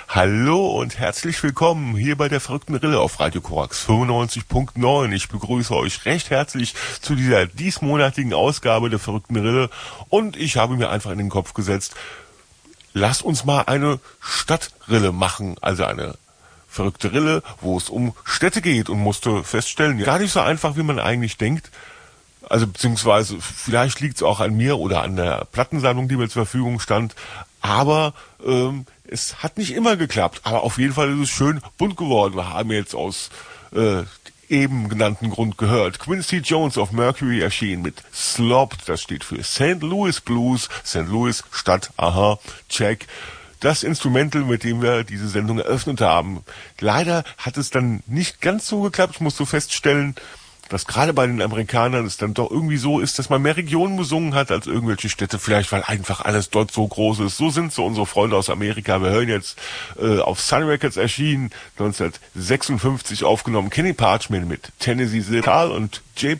Hallo und herzlich willkommen hier bei der verrückten Rille auf Radio Korax 95.9. Ich begrüße euch recht herzlich zu dieser diesmonatigen Ausgabe der verrückten Rille und ich habe mir einfach in den Kopf gesetzt, lasst uns mal eine Stadtrille machen, also eine verrückte Rille, wo es um Städte geht, und musste feststellen, gar nicht so einfach, wie man eigentlich denkt. Also beziehungsweise vielleicht liegt es auch an mir oder an der Plattensammlung, die mir zur Verfügung stand. Aber es hat nicht immer geklappt. Aber auf jeden Fall ist es schön bunt geworden. Wir haben jetzt aus eben genannten Grund gehört. Quincy Jones of Mercury erschien mit Slopped. Das steht für St. Louis Blues. St. Louis, Stadt, aha, check. Das Instrumental, mit dem wir diese Sendung eröffnet haben. Leider hat es dann nicht ganz so geklappt. Ich musste feststellen, dass gerade bei den Amerikanern es dann doch irgendwie so ist, dass man mehr Regionen besungen hat als irgendwelche Städte, vielleicht weil einfach alles dort so groß ist. So sind so unsere Freunde aus Amerika. Wir hören jetzt auf Sun Records erschienen, 1956 aufgenommen, Kenny Parchman mit Tennessee Carl und J.